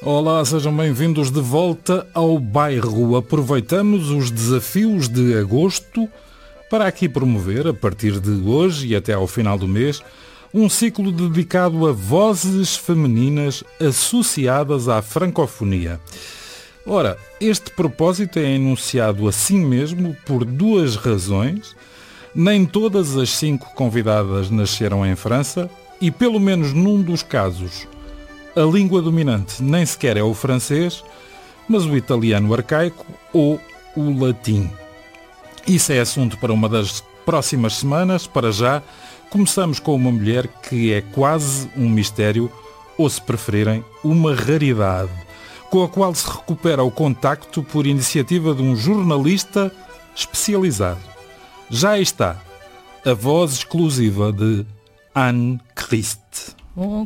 Olá, sejam bem-vindos de volta ao bairro. Aproveitamos os desafios de agosto para aqui promover, a partir de hoje e até ao final do mês, um ciclo dedicado a vozes femininas associadas à francofonia. Ora, este propósito é enunciado assim mesmo por duas razões. Nem todas as 5 convidadas nasceram em França e, pelo menos num dos casos, a língua dominante nem sequer é o francês, mas o italiano arcaico ou o latim. Isso é assunto para uma das próximas semanas. Para já, começamos com uma mulher que é quase um mistério, ou se preferirem, uma raridade, com a qual se recupera o contacto por iniciativa de um jornalista especializado. Já está a voz exclusiva de Anne Christ.